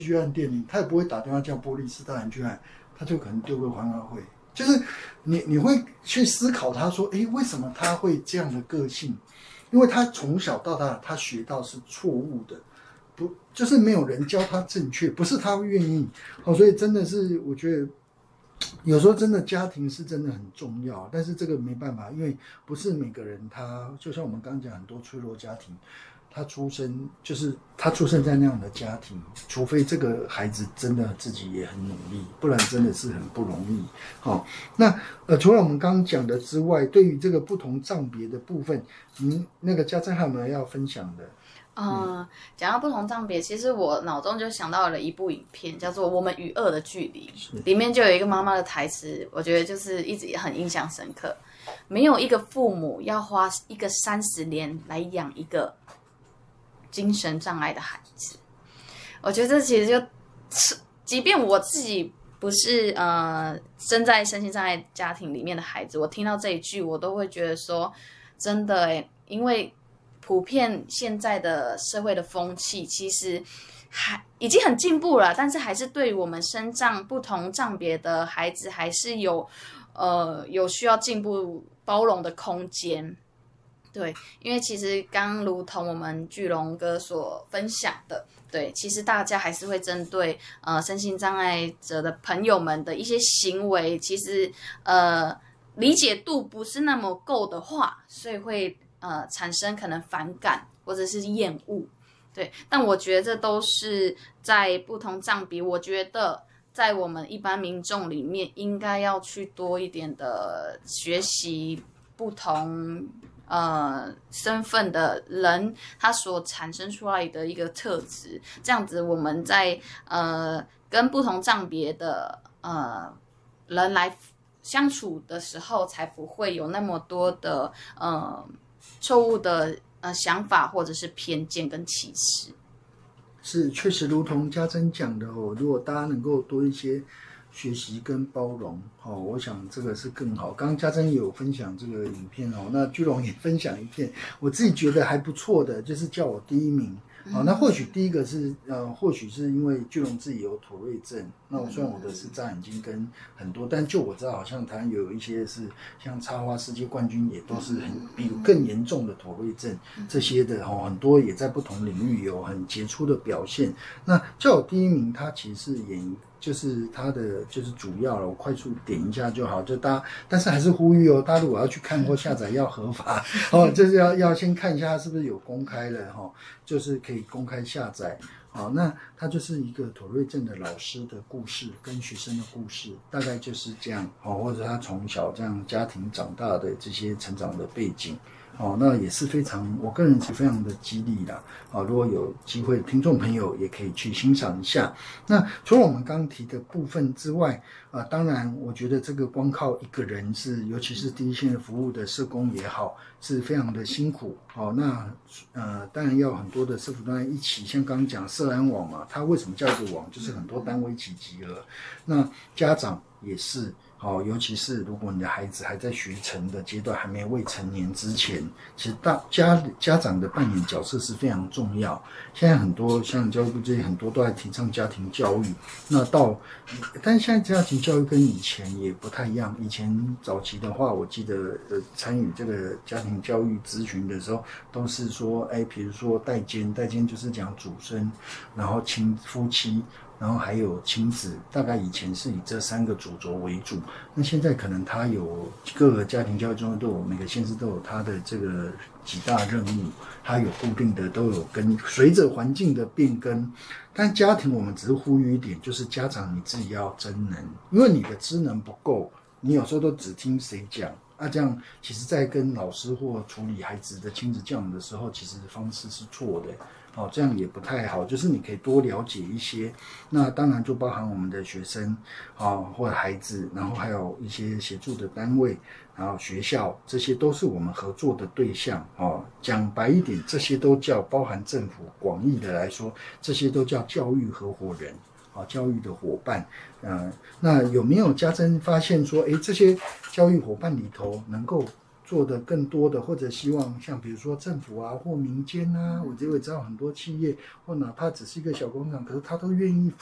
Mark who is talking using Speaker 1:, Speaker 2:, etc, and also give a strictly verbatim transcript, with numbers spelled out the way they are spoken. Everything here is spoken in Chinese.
Speaker 1: 去按电铃，他也不会打电话叫波利斯大人去按，他就可能丢个欢乐会。就是你你会去思考他说，诶，为什么他会这样的个性？因为他从小到大他学到是错误的，不就是没有人教他正确，不是他愿意。哦，所以真的是我觉得。有时候真的家庭是真的很重要，但是这个没办法，因为不是每个人他就像我们刚刚讲很多脆弱家庭，他出生就是他出生在那样的家庭，除非这个孩子真的自己也很努力，不然真的是很不容易。好、哦，那呃除了我们刚刚讲的之外，对于这个不同障别的部分，您那个家珍还有没有要分享的？
Speaker 2: 嗯，讲到不同障别，其实我脑中就想到了一部影片，叫做《我们与恶的距离》，里面就有一个妈妈的台词，我觉得就是一直很印象深刻。没有一个父母要花一个三十年来养一个精神障碍的孩子。我觉得这其实就，即便我自己不是呃生在身心障碍家庭里面的孩子，我听到这一句，我都会觉得说，真的诶，因为。普遍现在的社会的风气其实还已经很进步了，但是还是对于我们身障不同障别的孩子还是有呃有需要进步包容的空间。对，因为其实刚如同我们巨龙哥所分享的，对，其实大家还是会针对呃身心障碍者的朋友们的一些行为，其实呃理解度不是那么够的话，所以会。呃，产生可能反感或者是厌恶，对，但我觉得这都是在不同障别，我觉得在我们一般民众里面，应该要去多一点的学习不同呃身份的人他所产生出来的一个特质，这样子我们在呃跟不同障别的呃人来相处的时候，才不会有那么多的呃。错误的呃想法或者是偏见跟歧视，
Speaker 1: 是确实如同家珍讲的哦，如果大家能够多一些学习跟包容，哦，我想这个是更好。刚刚家珍也有分享这个影片哦，那巨龙也分享一片，我自己觉得还不错的，就是叫我第一名。好、哦，那或许第一个是呃，或许是因为巨龙自己有妥瑞症，那我虽然我的是眨眼睛跟很多，但就我知道好像台湾有一些是像插花世界冠军也都是很比更严重的妥瑞症这些的哦，很多也在不同领域有很杰出的表现。那叫我第一名，他其实是演就是它的就是主要了，我快速点一下就好。就大家，但是还是呼吁哦，大家如果要去看或下载要合法哦，就是要要先看一下是不是有公开了哈、哦，就是可以公开下载。好、哦，那它就是一个妥瑞症的老师的故事跟学生的故事，大概就是这样哦，或者他从小这样家庭长大的这些成长的背景。哦，那也是非常，我个人是非常的激励啦。啊，如果有机会，听众朋友也可以去欣赏一下。那除了我们刚刚提的部分之外，啊，当然，我觉得这个光靠一个人是，尤其是第一线服务的社工也好，是非常的辛苦。哦，那呃，当然要很多的社服单位一起，像刚刚讲社安网嘛，它为什么叫一个网，就是很多单位一起集合。那家长也是。好、哦，尤其是如果你的孩子还在学成的阶段，还没未成年之前，其实大家家长的扮演角色是非常重要。现在很多像教育部这些很多都在提倡家庭教育，那到，但是现在家庭教育跟以前也不太一样。以前早期的话，我记得呃参与这个家庭教育咨询的时候，都是说，哎，比如说代间，代间就是讲祖孙，然后亲夫妻。然后还有亲子，大概以前是以这三个主轴为主。那现在可能它有各个家庭教育中心都有，每个县市都有它的这个几大任务，它有固定的，都有跟随着环境的变更。但家庭我们只是呼吁一点，就是家长你自己要真能，因为你的知能不够，你有时候都只听谁讲。啊，这样其实在跟老师或处理孩子的亲子教养的时候，其实方式是错的。哦，这样也不太好，就是你可以多了解一些，那当然就包含我们的学生啊、哦，或者孩子，然后还有一些协助的单位，然后学校，这些都是我们合作的对象哦。讲白一点，这些都叫包含政府广义的来说，这些都叫教育合伙人啊、哦，教育的伙伴。呃，那有没有家珍发现说，诶，这些教育伙伴里头能够做的更多的，或者希望像比如说政府啊或民间啊，我就会知道很多企业或哪怕只是一个小工厂，可是他都愿意